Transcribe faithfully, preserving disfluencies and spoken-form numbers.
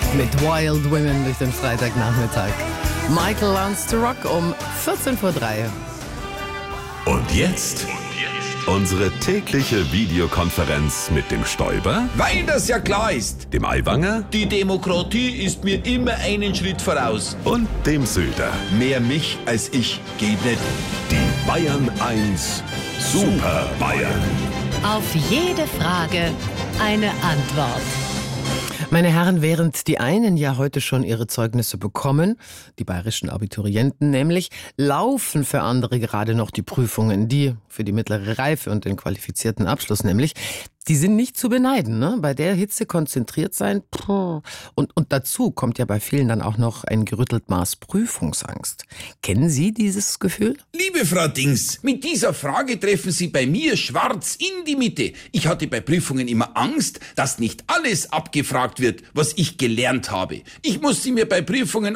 mit Wild Women durch den Freitagnachmittag. Michael Learns to Rock um vierzehn Uhr drei. Und jetzt unsere tägliche Videokonferenz mit dem Stoiber, Weil das ja klar ist. dem Aiwanger Die Demokratie ist mir immer einen Schritt voraus. und dem Söder. Mehr mich als ich geht nicht. Die Bayern eins Super Bayern. Auf jede Frage eine Antwort. Meine Herren, während die einen ja heute schon ihre Zeugnisse bekommen, die bayerischen Abiturienten nämlich, laufen für andere gerade noch die Prüfungen, die für die mittlere Reife und den qualifizierten Abschluss nämlich. Die sind nicht zu beneiden, ne? Bei der Hitze konzentriert sein. Puh. Und, und dazu kommt ja bei vielen dann auch noch ein gerüttelt Maß Prüfungsangst. Kennen Sie dieses Gefühl? Liebe Frau Dings, mit dieser Frage treffen Sie bei mir schwarz in die Mitte. Ich hatte bei Prüfungen immer Angst, dass nicht alles abgefragt wird, was ich gelernt habe. Ich muss sie mir bei Prüfungen